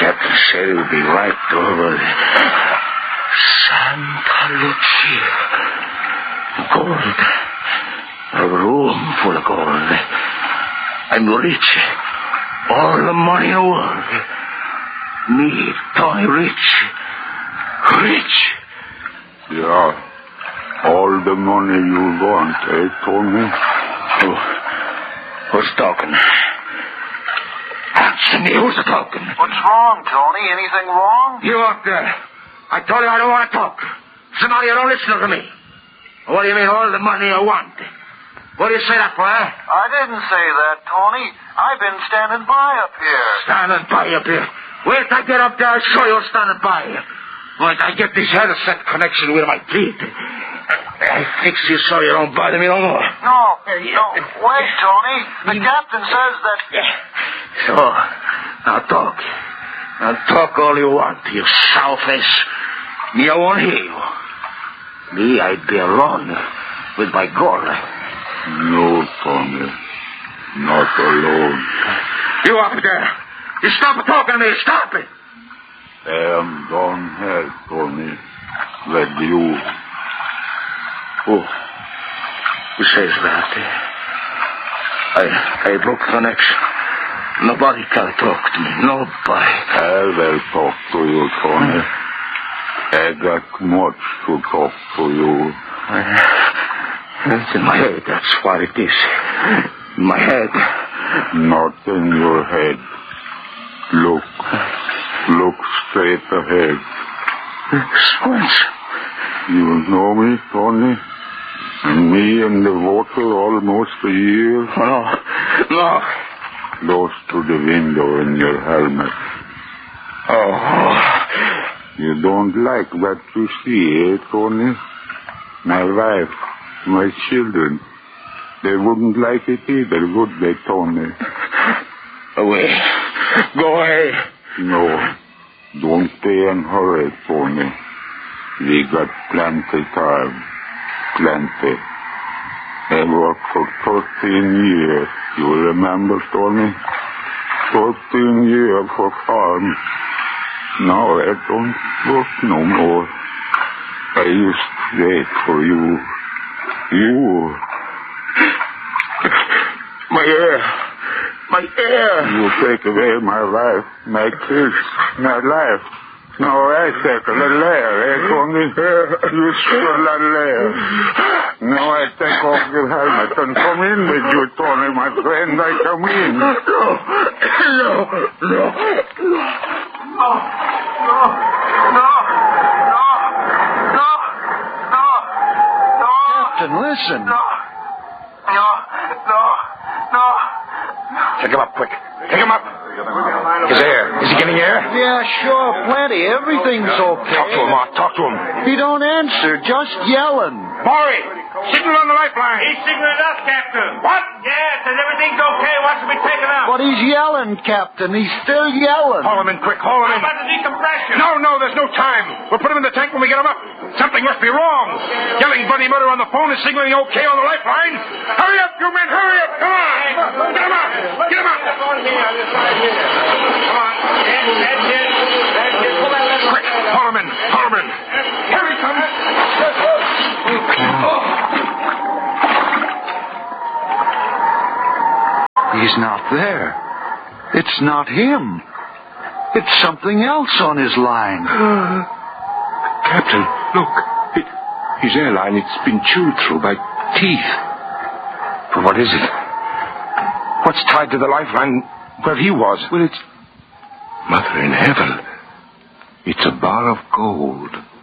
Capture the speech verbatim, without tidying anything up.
Captain said he'd be right over Santa Lucia. Gold. A room full of gold. I'm rich. All the money in the world. Me, Tony, rich. Rich. Yeah. All the money you want, eh, Tony? Who? Who's talking? Answer me, who's talking? What's wrong, Tony? Anything wrong? You up there. I told you I don't want to talk. Somebody, you don't listen to me. What do you mean, all the money I want? What do you say that for, eh? I didn't say that, Tony. I've been standing by up here. Standing by up here? Wait till I get up there, I'll show you standing by. Wait till I get this headset connection with my teeth. I fix you so you don't bother me no more. No, no. Wait, Tony. The captain says that... So, now talk. Now talk all you want, you sourface. Me, I won't hear you. Me, I'd be alone with my gold. No, Tony. Not alone. You up there. You stop talking to me. Stop it. I am gone here, Tony. With you. Who? Who says that? I, I broke connection. Nobody can talk to me. Nobody. I will talk to you, Tony. I got much to talk to you. It's in my head. That's what it is. In my head. Not in your head. Look. Look straight ahead. Squints. You know me, Tony? And me in the water almost a year? No. No. Close to the window in your helmet. Oh. You don't like what you see, eh, Tony? My wife, my children, they wouldn't like it either, would they, Tony? Away. Go away. No. Don't stay in a hurry, Tony. We got plenty time. Plenty. I worked for thirteen years. You remember, Tony? Thirteen years for farm. Now I don't work no more. I used to wait for you. You. My ear. My ear. You take away my life, my kids, my life. Now I take a little air, eh, Tony? You stole that air. Now I take off your helmet and come in with you, Tony, my friend. I come in. No. No. No. No. No. No. No. No. No. No. Captain, listen. No. No. No. No. Take him up, quick. Take him up. His air. Is he getting air? Yeah, sure, plenty. Everything's okay. Talk to him, Mark. Talk to him. He don't answer, just yelling. Maury, signal on the lifeline. He's signaling us, Captain. What? Yes, says everything's okay. Wants to be taken out. But he's yelling, Captain. He's still yelling. Haul him in quick. Haul him How in. about the decompression? No, no, there's no time. We'll put him in the tank when we get him up. Something must be wrong. Yelling bloody murder on the phone and signaling okay on the lifeline. Hurry up, you men. Hurry up. Come on. Get him up. Get him up. Come on. That's it. That's it. Pull that lever. Quick. Haul him in. Haul him in. Here he comes. He's not there. It's not him. It's something else on his line. Captain, look. It, his airline, it's been chewed through by teeth. But what is it? What's tied to the lifeline where he was? Well, it's... Mother in heaven. It's a bar of gold.